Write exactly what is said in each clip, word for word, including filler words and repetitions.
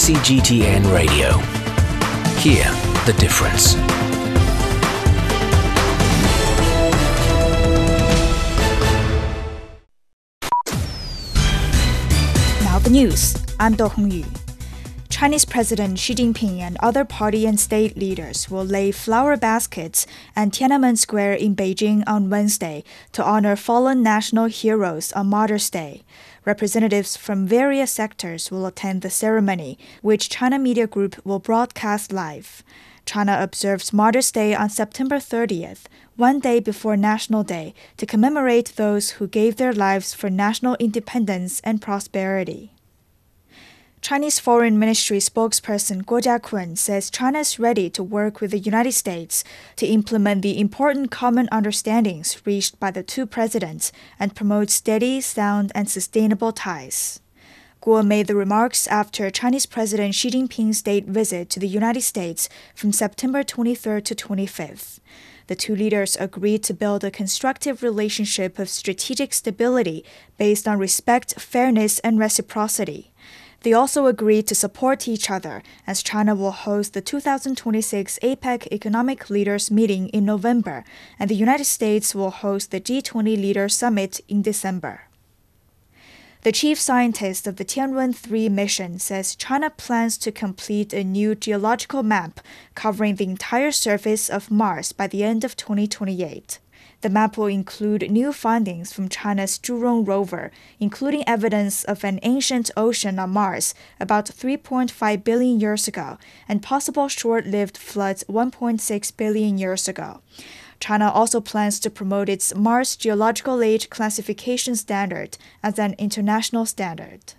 C G T N Radio. Hear the difference. Now the news. I'm Do Hongyu. Chinese President Xi Jinping and other party and state leaders will lay flower baskets at Tiananmen Square in Beijing on Wednesday to honor fallen national heroes on Mother's Day. Representatives from various sectors will attend the ceremony, which China Media Group will broadcast live. China observes Mother's Day on September thirtieth, one day before National Day, to commemorate those who gave their lives for national independence and prosperity. Chinese Foreign Ministry spokesperson Guo Jiakun says China is ready to work with the United States to implement the important common understandings reached by the two presidents and promote steady, sound, and sustainable ties. Guo made the remarks after Chinese President Xi Jinping's state visit to the United States from September twenty-third to twenty-fifth. The two leaders agreed to build a constructive relationship of strategic stability based on respect, fairness, and reciprocity. They also agreed to support each other as China will host the two thousand twenty-six APEC Economic Leaders Meeting in November, and the United States will host the G twenty Leaders Summit in December. The chief scientist of the Tianwen three mission says China plans to complete a new geological map covering the entire surface of Mars by the end of twenty twenty-eight. The map will include new findings from China's Zhurong rover, including evidence of an ancient ocean on Mars about three point five billion years ago and possible short-lived floods one point six billion years ago. China also plans to promote its Mars Geological Age Classification Standard as an international standard.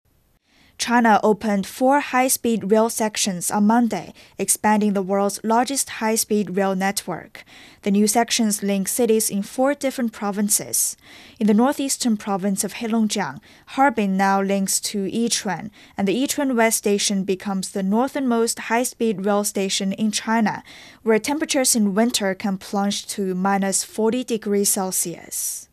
China opened four high-speed rail sections on Monday, expanding the world's largest high-speed rail network. The new sections link cities in four different provinces. In the northeastern province of Heilongjiang, Harbin now links to Yichuan, and the Yichuan West Station becomes the northernmost high-speed rail station in China, where temperatures in winter can plunge to minus forty degrees Celsius.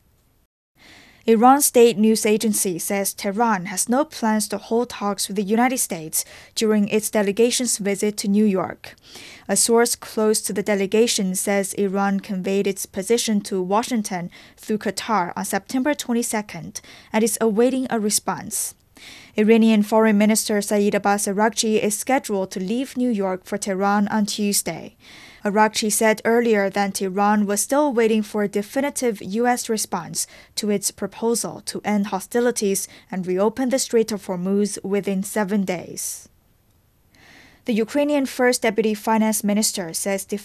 Iran's state news agency says Tehran has no plans to hold talks with the United States during its delegation's visit to New York. A source close to the delegation says Iran conveyed its position to Washington through Qatar on September twenty-second and is awaiting a response. Iranian Foreign Minister Saeed Abbas Araghchi is scheduled to leave New York for Tehran on Tuesday. Araghchi said earlier that Iran was still waiting for a definitive U S response to its proposal to end hostilities and reopen the Strait of Hormuz within seven days. The Ukrainian First Deputy Finance Minister says